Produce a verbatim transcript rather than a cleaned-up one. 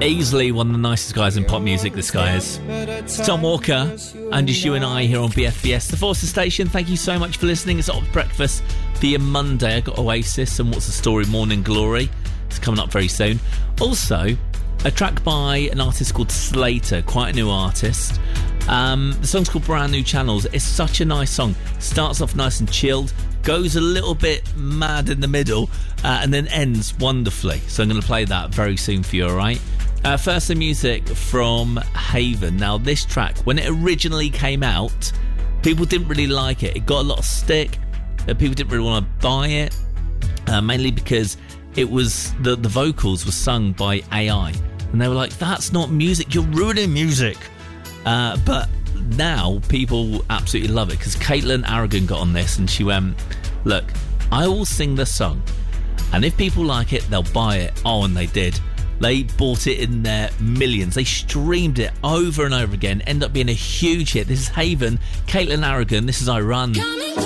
Easily one of the nicest guys in pop music, this guy is. Tom Walker, and just you and I here on B F B S, the Forces Station. Thank you so much for listening. It's Op Breakfast for your Monday. I got Oasis and What's the Story, Morning Glory. It's coming up very soon. Also, a track by an artist called Slater, quite a new artist. Um, the song's called Brand New Channels. It's such a nice song. Starts off nice and chilled, goes a little bit mad in the middle, uh, and then ends wonderfully. So I'm going to play that very soon for you, all right? Uh, first, the music from Haven. Now, this track, when it originally came out, people didn't really like it. It got a lot of stick. Uh, people didn't really want to buy it, uh, mainly because it was the, the vocals were sung by A I. And they were like, that's not music. You're ruining music. Uh, but now people absolutely love it because Caitlin Aragon got on this and she went, look, I will sing the song. And if people like it, they'll buy it. Oh, and they did. They bought it in their millions. They streamed it over and over again. Ended up being a huge hit. This is Haven, Caitlin Aragon. This is I Run.